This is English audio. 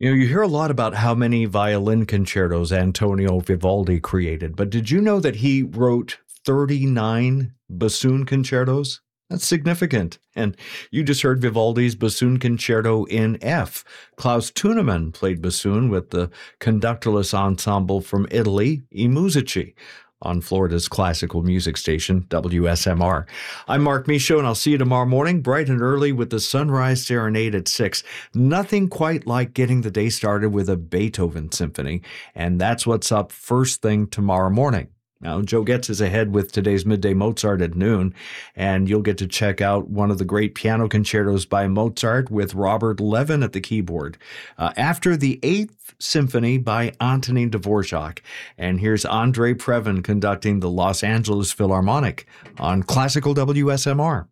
You hear a lot about how many violin concertos Antonio Vivaldi created, but did you know that he wrote 39 bassoon concertos? That's significant. And you just heard Vivaldi's Bassoon Concerto in F. Klaus Tunemann played bassoon with the conductorless ensemble from Italy, I Musici, on Florida's classical music station, WSMR. I'm Mark Michaud, and I'll see you tomorrow morning, bright and early, with the Sunrise Serenade at 6. Nothing quite like getting the day started with a Beethoven symphony, and that's what's up first thing tomorrow morning. Now, Joe Getz is ahead with today's Midday Mozart at noon, and you'll get to check out one of the great piano concertos by Mozart with Robert Levin at the keyboard. After the 8th Symphony by Antonin Dvorak. And here's Andre Previn conducting the Los Angeles Philharmonic on Classical WSMR.